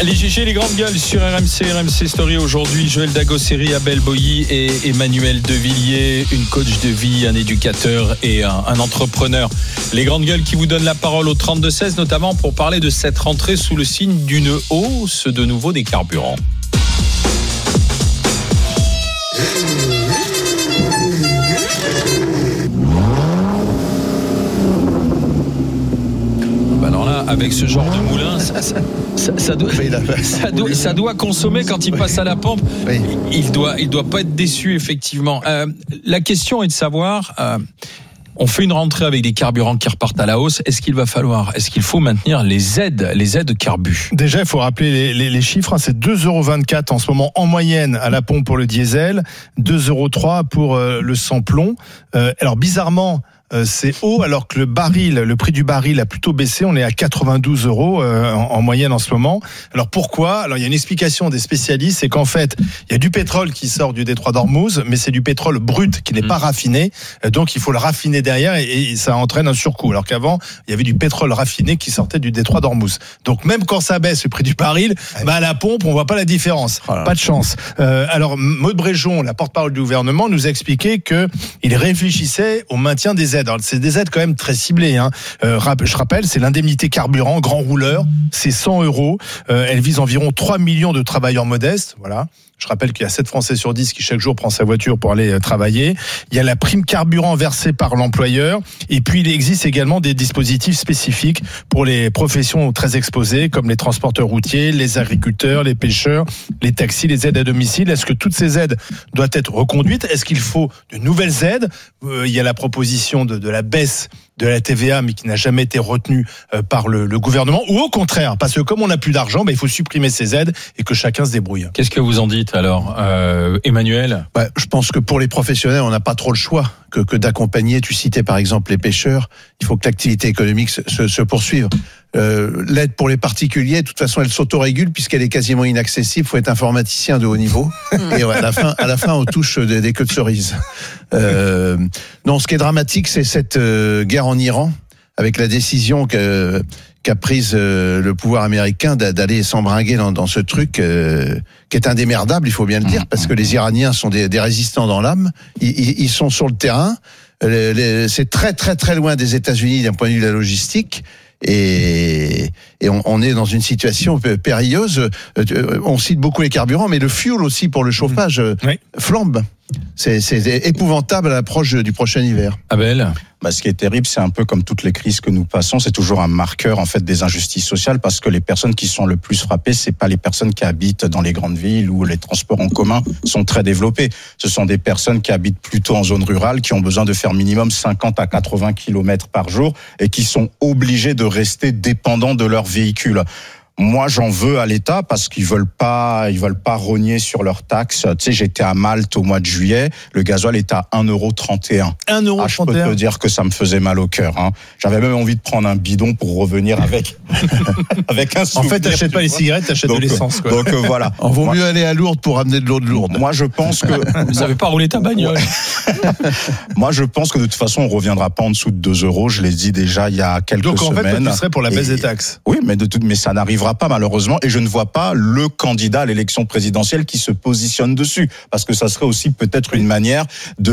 Les GG, les grandes gueules sur RMC Story aujourd'hui. Joël Dagosseri, Abel Boilly et Emmanuel Devilliers, une coach de vie, un éducateur et un entrepreneur. Les grandes gueules qui vous donnent la parole au 32-16, notamment pour parler de cette rentrée sous le signe d'une hausse de nouveau des carburants. Alors là, avec ce genre de moulin, ça doit consommer quand il passe à la pompe. Oui. Il doit pas être déçu, effectivement. La question est de savoir, on fait une rentrée avec des carburants qui repartent à la hausse. Est-ce qu'il faut maintenir les aides carbu? Déjà, il faut rappeler les chiffres. C'est 2,24 € en ce moment en moyenne à la pompe pour le diesel, 2,03 € pour le sans-plomb. Alors bizarrement, c'est haut alors que le prix du baril a plutôt baissé. On est à 92 € en moyenne en ce moment. Alors pourquoi ? Alors il y a une explication des spécialistes, c'est qu'en fait il y a du pétrole qui sort du détroit d'Ormuz, mais c'est du pétrole brut qui n'est pas raffiné. Donc il faut le raffiner derrière et ça entraîne un surcoût. Alors qu'avant il y avait du pétrole raffiné qui sortait du détroit d'Ormuz. Donc même quand ça baisse le prix du baril, à la pompe on voit pas la différence. Voilà. Pas de chance. Alors Maud Bréjon, la porte-parole du gouvernement, nous a expliqué que il réfléchissait au maintien des aides. Alors, c'est des aides quand même très ciblées. Je rappelle, c'est l'indemnité carburant, grand rouleur, c'est 100 €. Elle vise environ 3 millions de travailleurs modestes. Voilà. Je rappelle qu'il y a 7 Français sur 10 qui chaque jour prend sa voiture pour aller travailler. Il y a la prime carburant versée par l'employeur. Et puis il existe également des dispositifs spécifiques pour les professions très exposées, comme les transporteurs routiers, les agriculteurs, les pêcheurs, les taxis, les aides à domicile. Est-ce que toutes ces aides doivent être reconduites ? Est-ce qu'il faut de nouvelles aides ? Il y a la proposition de la baisse de la TVA, mais qui n'a jamais été retenue par le gouvernement, ou au contraire, parce que comme on n'a plus d'argent, il faut supprimer ces aides et que chacun se débrouille. Qu'est-ce que vous en dites alors, Emmanuel ? Je pense que pour les professionnels, on n'a pas trop le choix que d'accompagner. Tu citais par exemple les pêcheurs. Il faut que l'activité économique se poursuive. L'aide pour les particuliers, de toute façon, elle s'autorégule puisqu'elle est quasiment inaccessible. Il faut être informaticien de haut niveau. Et ouais, à la fin, on touche des queues de cerises. Non, ce qui est dramatique, c'est cette guerre en Iran, avec la décision qu'a prise le pouvoir américain d'aller s'embringuer dans ce truc qui est indémerdable, il faut bien le dire, parce que les Iraniens sont des résistants dans l'âme. Ils sont sur le terrain. C'est très très très loin des États-Unis d'un point de vue de la logistique. Et on est dans une situation périlleuse. On cite beaucoup les carburants, mais le fuel aussi pour le chauffage flambe. C'est épouvantable à l'approche du prochain hiver. Abel ? Ce qui est terrible, c'est un peu comme toutes les crises que nous passons, c'est toujours un marqueur en fait des injustices sociales, parce que les personnes qui sont le plus frappées, c'est pas les personnes qui habitent dans les grandes villes où les transports en commun sont très développés. Ce sont des personnes qui habitent plutôt en zone rurale, qui ont besoin de faire minimum 50 à 80 km par jour et qui sont obligés de rester dépendants de leur véhicule. Moi, j'en veux à l'État parce qu'ils veulent pas rogner sur leurs taxes. Tu sais, j'étais à Malte au mois de juillet, le gasoil était à 1,31 €. 1,31 €. Je peux te dire que ça me faisait mal au cœur. J'avais même envie de prendre un bidon pour revenir avec un souvenir. En fait, t'achètes pas les cigarettes, t'achètes de l'essence, quoi. Donc voilà. Vaut mieux aller à Lourdes pour ramener de l'eau de Lourdes. Moi, je pense que vous n'avez pas roulé ta bagnole. Moi, je pense que de toute façon, on reviendra pas en dessous de 2 €. Je l'ai dit déjà il y a quelques semaines. Donc en fait, tu serais pour la baisse des taxes. Oui, mais ça n'arrivera pas malheureusement, et je ne vois pas le candidat à l'élection présidentielle qui se positionne dessus, parce que ça serait aussi peut-être une manière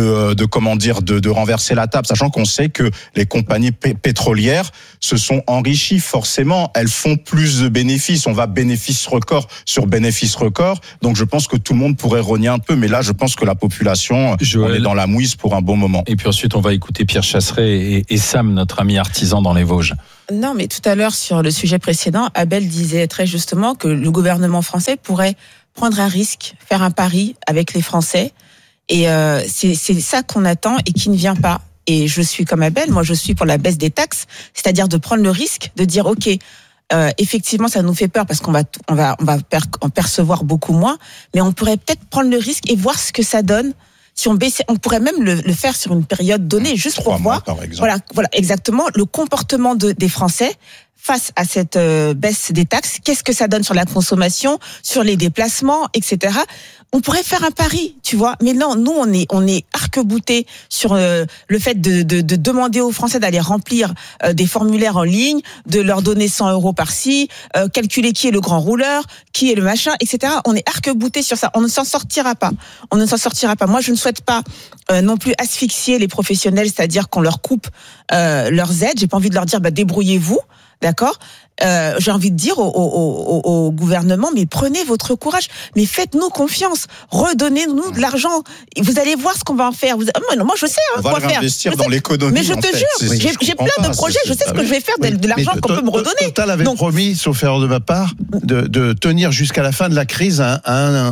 de renverser la table, sachant qu'on sait que les compagnies pétrolières se sont enrichies forcément, elles font plus de bénéfices, on va bénéfice record sur bénéfice record, donc je pense que tout le monde pourrait rogner un peu, mais là je pense que la population on est dans la mouise pour un bon moment. Et puis ensuite on va écouter Pierre Chasseret et Sam, notre ami artisan dans les Vosges. Non, mais tout à l'heure, sur le sujet précédent, Abel disait très justement que le gouvernement français pourrait prendre un risque, faire un pari avec les Français. Et c'est ça qu'on attend et qui ne vient pas. Et je suis comme Abel, moi je suis pour la baisse des taxes, c'est-à-dire de prendre le risque de dire ok, effectivement ça nous fait peur parce qu'on va en percevoir beaucoup moins, mais on pourrait peut-être prendre le risque et voir ce que ça donne. Si on baissait, on pourrait même le faire sur une période donnée, juste pour voir. Voilà, exactement le comportement des Français face à cette baisse des taxes, qu'est-ce que ça donne sur la consommation, sur les déplacements, etc. On pourrait faire un pari, tu vois. Mais non, nous, on est arc-boutés sur le fait de demander aux Français d'aller remplir des formulaires en ligne, de leur donner 100 € par-ci, calculer qui est le grand rouleur, qui est le machin, etc. On est arc-boutés sur ça. On ne s'en sortira pas. Moi, je ne souhaite pas non plus asphyxier les professionnels, c'est-à-dire qu'on leur coupe leurs aides. J'ai pas envie de leur dire, débrouillez-vous. D'accord. J'ai envie de dire au gouvernement, mais prenez votre courage, mais faites-nous confiance, redonnez-nous de l'argent. Vous allez voir ce qu'on va en faire. Moi, je sais quoi faire. Investir dans l'économie. Mais je te jure, j'ai plein de projets. Je sais ce que je vais faire de l'argent qu'on peut me redonner. Total avait promis, sauf erreur de ma part, de tenir jusqu'à la fin de la crise à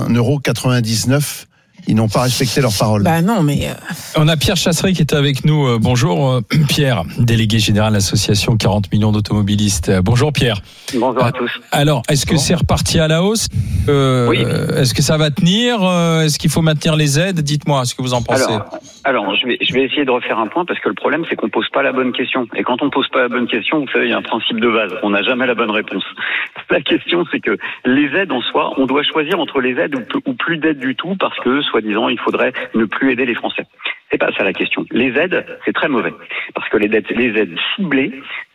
1,99 €. Ils n'ont pas respecté leur parole. Non, mais... On a Pierre Chasseret qui est avec nous. Bonjour Pierre, délégué général de l'association 40 millions d'automobilistes. Bonjour Pierre. Bonjour à tous. Alors, est-ce que c'est reparti à la hausse Oui. Est-ce que ça va tenir Est-ce qu'il faut maintenir les aides? Dites-moi ce que vous en pensez. Alors, je vais essayer de refaire un point parce que le problème, c'est qu'on pose pas la bonne question. Et quand on pose pas la bonne question, vous savez, il y a un principe de base. On n'a jamais la bonne réponse. La question, c'est que les aides en soi, on doit choisir entre les aides ou plus d'aides du tout parce que, soi-disant, il faudrait ne plus aider les Français. C'est pas ça la question. Les aides, c'est très mauvais. Parce que les aides ciblées,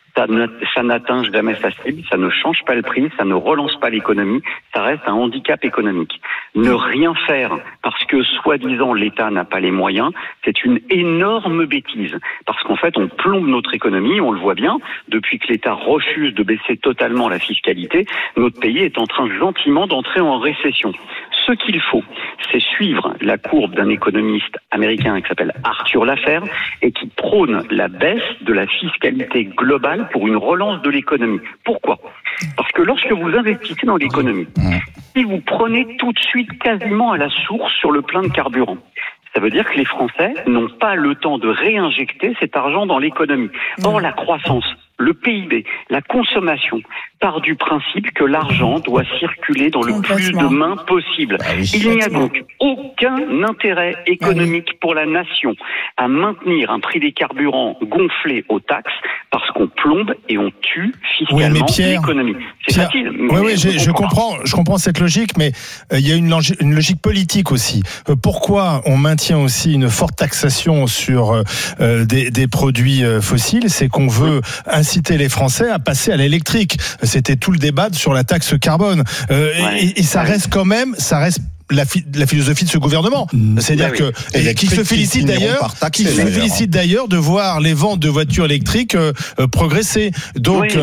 ça n'atteint jamais sa cible, ça ne change pas le prix, ça ne relance pas l'économie, ça reste un handicap économique. Ne rien faire parce que soi-disant l'État n'a pas les moyens, c'est une énorme bêtise. Parce qu'en fait, on plombe notre économie, on le voit bien, depuis que l'État refuse de baisser totalement la fiscalité, notre pays est en train gentiment d'entrer en récession. Ce qu'il faut, c'est suivre la courbe d'un économiste américain qui s'appelle Arthur Laffer et qui prône la baisse de la fiscalité globale pour une relance de l'économie. Pourquoi ? Parce que lorsque vous investissez dans l'économie, si vous prenez tout de suite quasiment à la source sur le plein de carburant, ça veut dire que les Français n'ont pas le temps de réinjecter cet argent dans l'économie. Or, la croissance, le PIB, la consommation part du principe que l'argent doit circuler dans le plus de mains possible. Il n'y a donc aucun intérêt économique pour la nation à maintenir un prix des carburants gonflé aux taxes parce qu'on plombe et on tue fiscalement l'économie. C'est facile. Oui, je comprends cette logique, mais il y a une logique politique aussi. Pourquoi on maintient aussi une forte taxation sur des produits fossiles? C'est qu'on veut inciter les Français à passer à l'électrique. C'était tout le débat sur la taxe carbone. Et ça reste quand même, la philosophie de ce gouvernement, c'est-à-dire qui se félicite d'ailleurs de voir les ventes de voitures électriques progresser. Donc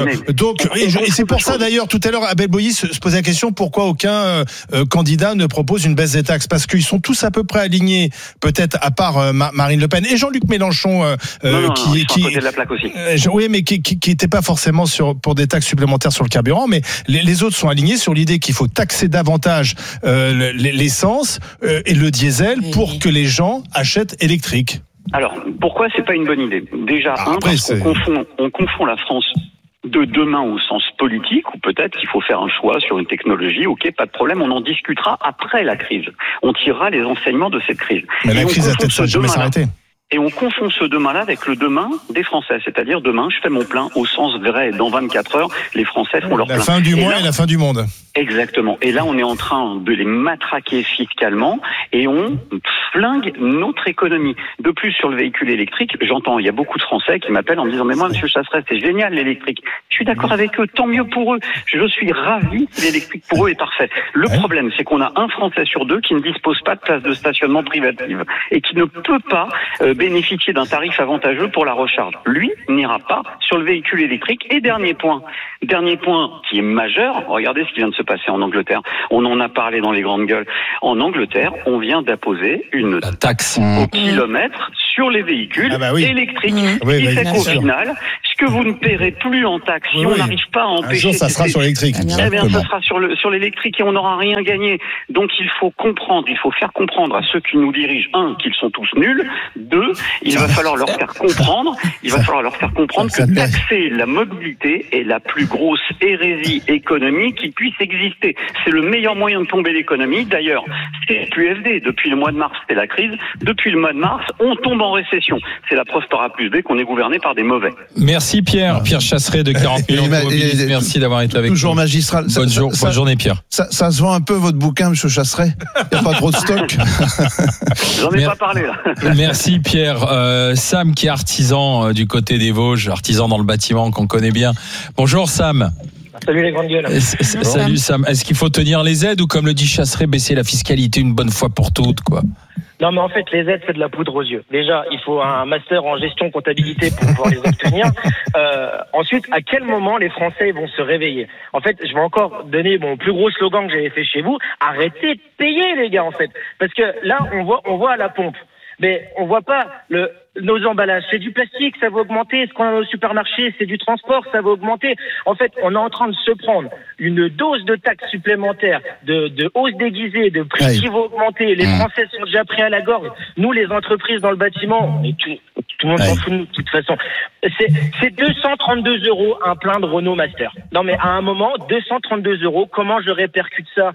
et c'est pour ça d'ailleurs tout à l'heure Abel Boilly se posait la question pourquoi aucun candidat ne propose une baisse des taxes, parce qu'ils sont tous à peu près alignés, peut-être à part Marine Le Pen et Jean-Luc Mélenchon qui côté de la plaque aussi. Oui, mais qui était pas forcément pour des taxes supplémentaires sur le carburant, mais les autres sont alignés sur l'idée qu'il faut taxer davantage l'essence et le diesel pour que les gens achètent électrique. Alors, pourquoi c'est pas une bonne idée ? Déjà, parce qu'on confond la France de demain au sens politique, ou peut-être qu'il faut faire un choix sur une technologie, ok, pas de problème, on en discutera après la crise. On tirera les enseignements de cette crise. Mais la crise a peut-être jamais s'arrêter. Et on confond ce demain-là avec le demain des Français. C'est-à-dire demain, je fais mon plein au sens vrai. Dans 24 heures, les Français font leur plein. La fin du mois et la fin du monde. Exactement. Et là, on est en train de les matraquer fiscalement et on flingue notre économie. De plus, sur le véhicule électrique, j'entends, il y a beaucoup de Français qui m'appellent en me disant « Mais moi, monsieur Chasseret, c'est génial l'électrique. » Je suis d'accord avec eux, tant mieux pour eux. Je suis ravi que l'électrique pour eux est parfait. Le problème, c'est qu'on a un Français sur deux qui ne dispose pas de place de stationnement privative et qui ne peut pas bénéficier d'un tarif avantageux pour la recharge. Lui n'ira pas sur le véhicule électrique. Et dernier point qui est majeur, regardez ce qui vient de se passer en Angleterre. On en a parlé dans les grandes gueules. En Angleterre, on vient d'apposer une taxe au kilomètre sur les véhicules électriques. Qui fait qu'au final, ce que vous ne paierez plus en taxe, si on n'arrive pas à empêcher... Un jour, ça sera sur l'électrique. Eh bien, ça sera sur l'électrique et on n'aura rien gagné. Donc, il faut faire comprendre à ceux qui nous dirigent, 1, qu'ils sont tous nuls, 2, il va falloir leur faire comprendre que taxer la mobilité est la plus grosse hérésie économique qui puisse exister. C'est le meilleur moyen de tomber l'économie. D'ailleurs, c'est l'UFD. Depuis le mois de mars, c'était la crise. Depuis le mois de mars, on tombe en récession. C'est la preuve par A plus B qu'on est gouverné par des mauvais. Merci. Merci Pierre Chasseret de 40 millions de merci d'avoir été avec nous. Toujours magistral. Bonne journée Pierre. Ça se vend un peu votre bouquin, monsieur Chasseret. Il n'y a pas trop de stock. J'en ai pas parlé là. Merci Pierre. Sam qui est artisan du côté des Vosges, artisan dans le bâtiment qu'on connaît bien. Bonjour Sam. Salut les grandes gueules. Salut Sam. Est-ce qu'il faut tenir les aides ou comme le dit Chasseret, baisser la fiscalité une bonne fois pour toutes quoi? Non mais en fait les aides c'est de la poudre aux yeux. Déjà il faut un master en gestion comptabilité pour pouvoir les obtenir. Ensuite à quel moment les Français vont se réveiller? En fait je vais encore donner mon plus gros slogan que j'avais fait chez vous. Arrêtez de payer les gars en fait. Parce que là on voit à la pompe. Mais on voit pas nos emballages, c'est du plastique, ça va augmenter. Ce qu'on a au supermarché, c'est du transport, ça va augmenter. En fait, on est en train de se prendre une dose de taxes supplémentaires, de hausse déguisée, de prix qui vont augmenter. Les Français sont déjà pris à la gorge. Nous, les entreprises dans le bâtiment, et tout le monde s'en fout de nous, de toute façon. C'est 232 € un plein de Renault Master. Non, mais à un moment, 232 €, comment je répercute ça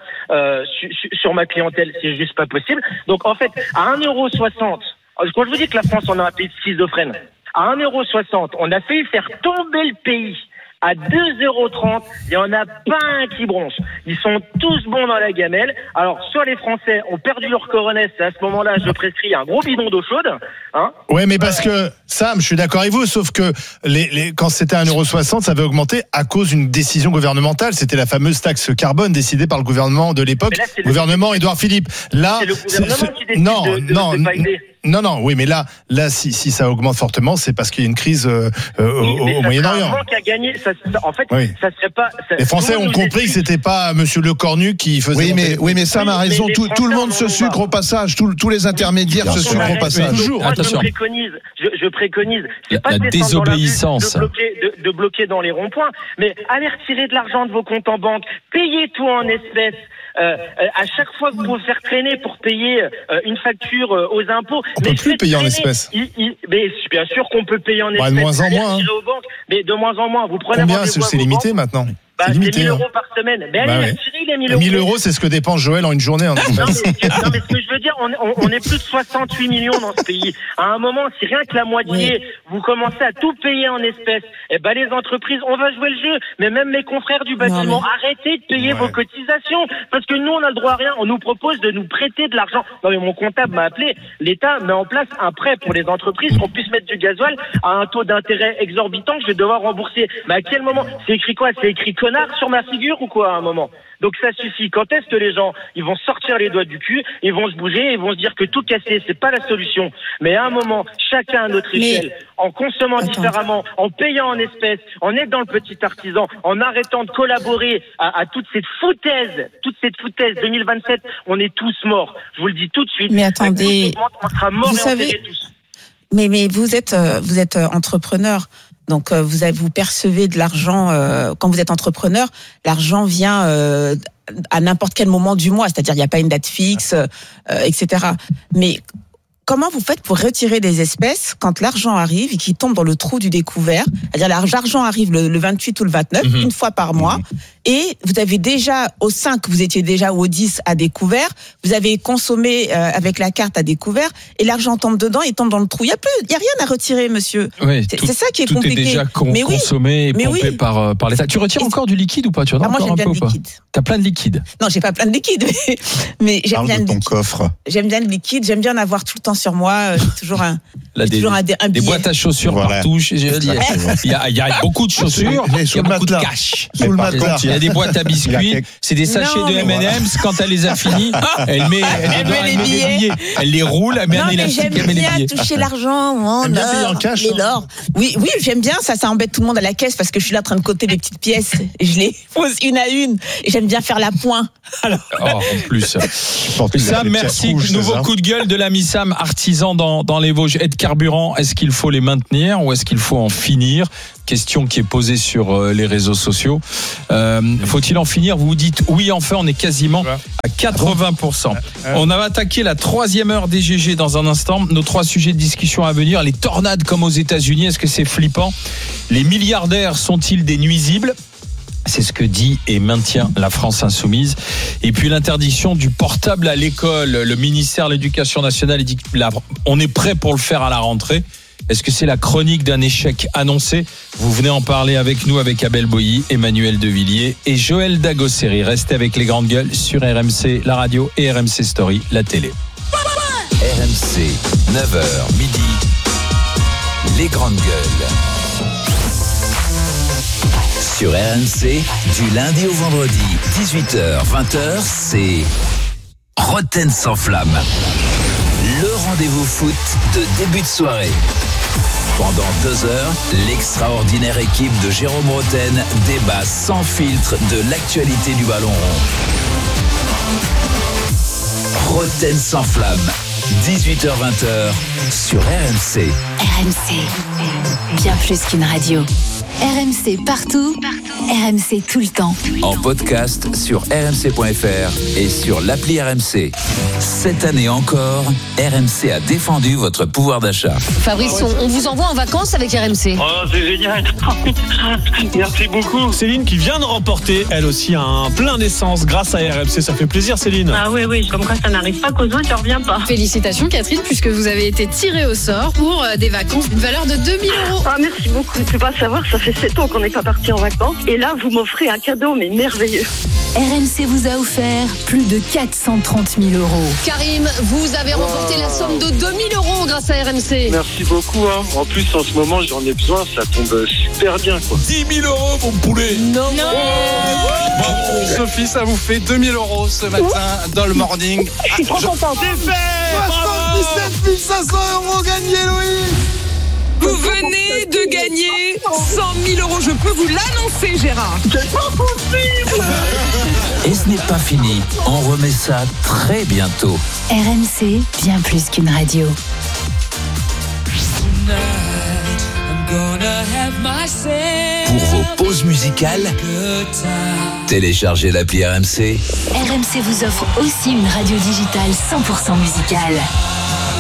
sur ma clientèle? C'est juste pas possible. Donc, en fait, à 1,60 €, quand je vous dis que la France en a un pays de schizophrène, à 1,60 €, on a failli faire tomber le pays. À 2,30 €, il n'y en a pas un qui bronche. Ils sont tous bons dans la gamelle. Alors, soit les Français ont perdu leur coronesse, à ce moment-là, je prescris un gros bidon d'eau chaude. Hein. Ouais, mais parce que, Sam, je suis d'accord avec vous, sauf que quand c'était à 1,60 €, ça avait augmenté à cause d'une décision gouvernementale. C'était la fameuse taxe carbone décidée par le gouvernement de l'époque, gouvernement Édouard Philippe. Là, c'est le gouvernement qui décide de pas aider. Non, oui, mais là, si ça augmente fortement, c'est parce qu'il y a une crise au Moyen-Orient. En fait, ça serait pas. Les Français ont compris que c'était pas Monsieur Lecornu qui faisait. Oui, mais Sam a raison. Tout le monde se sucre au passage. Tous les intermédiaires se sucrent au passage. Moi, je préconise. C'est pas la désobéissance. De bloquer dans les ronds-points, mais allez retirer de l'argent de vos comptes en banque, payez tout en espèces. À chaque fois que vous pouvez faire traîner pour payer une facture aux impôts, on peut plus payer en espèces. Mais bien sûr qu'on peut payer en espèces. De moins en moins. Mais de moins en moins. Vous prenez combien c'est limité maintenant? C'est limité, 1 000 € par semaine. Mais allez, retirez les 1 000 €. 1 000 €, c'est ce que dépense Joël en une journée. Non, mais ce que je veux dire, on est plus de 68 millions dans ce pays. À un moment, si rien que la moitié, vous commencez à tout payer en espèces, les entreprises, on va jouer le jeu. Mais même mes confrères du bâtiment, arrêtez de payer vos cotisations. Parce que nous, on a le droit à rien. On nous propose de nous prêter de l'argent. Non, mais mon comptable m'a appelé. L'État met en place un prêt pour les entreprises qu'on puisse mettre du gasoil à un taux d'intérêt exorbitant que je vais devoir rembourser. Mais à quel moment? C'est écrit quoi? C'est écrit connard sur ma figure ou quoi à un moment? Donc ça suffit. Quand est-ce que les gens, ils vont sortir les doigts du cul, ils vont se bouger, ils vont se dire que tout casser, c'est pas la solution. Mais à un moment, chacun à notre échelle, en consommant différemment, en payant en espèces, en aidant le petit artisan, en arrêtant de collaborer à toute cette foutaise 2027, on est tous morts. Je vous le dis tout de suite. Mais attendez, on sera morts et enterrés tous. Mais vous êtes entrepreneur. Donc vous percevez de l'argent quand vous êtes entrepreneur, l'argent vient à n'importe quel moment du mois, c'est-à-dire il n'y a pas une date fixe, etc. Mais comment vous faites pour retirer des espèces quand l'argent arrive et qu'il tombe dans le trou du découvert? C'est-à-dire l'argent arrive le 28 ou le 29, une fois par mois, et vous avez déjà, au 5, vous étiez déjà au 10 à découvert, vous avez consommé avec la carte à découvert, et l'argent tombe dedans, il tombe dans le trou. Il y a rien à retirer, monsieur. Oui, c'est ça qui est compliqué. Tout est déjà consommé et pompé par l'État. Tu retires encore du liquide ou pas? Tu en as moi, encore un peu ou pas? T'as plein de liquide? Non, j'ai pas plein de liquide, mais j'aime bien ton coffre. J'aime bien le liquide, j'aime bien en avoir tout le temps sur moi. J'ai toujours un billet. Des boîtes à chaussures partout. Il y a beaucoup de chaussures, il y a beaucoup de cash. Sous le matelas. Il y a des boîtes à biscuits, c'est des sachets de M&M's. Quand elle les a finis, elle met les billets. Elle les roule, elle met un élastique, elle met les billets. J'aime bien toucher l'argent, bien payer en cash. l'or. Oui, j'aime bien ça embête tout le monde à la caisse parce que je suis là en train de coter des petites pièces et je les pose une à une et j'aime bien faire la pointe. En plus. Sam, merci. Nouveau coup de gueule de l'ami Sam, artisan dans les Vosges. Aide carburant, est-ce qu'il faut les maintenir ou est-ce qu'il faut en finir? Question qui est posée sur les réseaux sociaux. Faut-il en finir? Vous dites oui, enfin, on est quasiment à 80%. On va attaquer la 3e heure des GG dans un instant. Nos 3 sujets de discussion à venir. Les tornades comme aux États-Unis, est-ce que c'est flippant? Les milliardaires sont-ils des nuisibles? C'est ce que dit et maintient la France insoumise. Et puis l'interdiction du portable à l'école. Le ministère de l'Éducation nationale dit qu'on est prêt pour le faire à la rentrée. Est-ce que c'est la chronique d'un échec annoncé? Vous venez en parler avec nous, avec Abel Boilly, Emmanuel Devilliers et Joël Dagosseri. Restez avec les grandes gueules sur RMC, la radio, et RMC Story, la télé. RMC, 9h midi, les grandes gueules. Sur RMC, du lundi au vendredi, 18h, 20h, c'est Roten sans flamme. Le rendez-vous foot de début de soirée. Pendant 2 heures, l'extraordinaire équipe de Jérôme Roten débat sans filtre de l'actualité du ballon rond. Roten sans flamme, 18h-20h sur RMC. RMC, bien plus qu'une radio. RMC partout, RMC tout le temps. En podcast sur rmc.fr et sur l'appli RMC. Cette année encore, RMC a défendu votre pouvoir d'achat. Fabrice, on vous envoie en vacances avec RMC. Oh, c'est génial. Merci beaucoup. Céline qui vient de remporter, elle aussi, un plein d'essence grâce à RMC. Ça fait plaisir, Céline. Ah oui, comme quoi ça n'arrive pas qu'aux autres, ça revient pas. Félicitations, Catherine, puisque vous avez été tirée au sort pour des vacances d'une valeur de 2 000 €. Ah, merci beaucoup. Tu peux pas savoir, ça fait 7 ans qu'on n'est pas parti en vacances. Et là, vous m'offrez un cadeau, mais merveilleux. RMC vous a offert plus de 430 000 €. Karim, vous avez remporté la somme de 2 000 € grâce à RMC. Merci beaucoup. En plus, en ce moment, j'en ai besoin. Ça tombe super bien, quoi. 10 000 €, mon poulet. Non. Sophie, ça vous fait 2 000 € ce matin dans le morning. Je suis trop contente. C'est fait. 77 500 € gagnés, Louis. Vous venez de gagner 100 000 €. Je peux vous l'annoncer, Gérard. C'est pas possible. Et ce n'est pas fini, on remet ça très bientôt. RMC, bien plus qu'une radio. Pour vos pauses musicales, téléchargez l'appli RMC. RMC vous offre aussi une radio digitale 100% musicale.